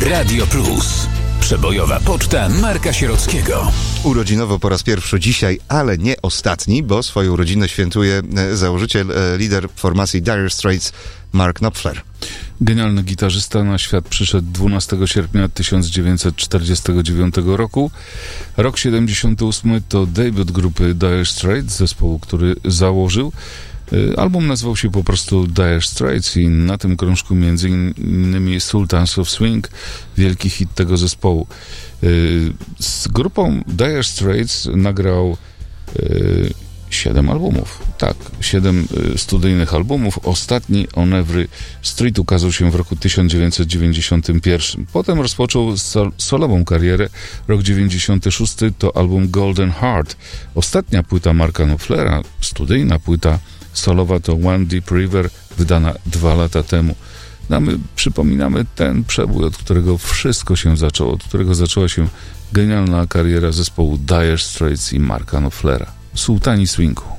Radio Plus. Przebojowa poczta Marka Sierockiego. Urodzinowo po raz pierwszy dzisiaj, ale nie ostatni, bo swoją urodzinę świętuje założyciel, lider formacji Dire Straits, Mark Knopfler. Genialny gitarzysta na świat przyszedł 12 sierpnia 1949 roku. Rok 78 to debiut grupy Dire Straits, zespołu, który założył. Album nazywał się po prostu Dire Straits i na tym krążku między innymi Sultans of Swing, wielki hit tego zespołu. Z grupą Dire Straits nagrał 7 albumów. Tak, 7 studyjnych albumów. Ostatni On Every Street ukazał się w roku 1991. Potem rozpoczął solową karierę. Rok 96 to album Golden Heart. Ostatnia płyta Marka Knopflera, studyjna płyta solowa to One Deep River, wydana 2 lata temu. No my przypominamy ten przebój, od którego wszystko się zaczęło, od którego zaczęła się genialna kariera zespołu Dire Straits i Marka Knopflera. Sultani Swingu.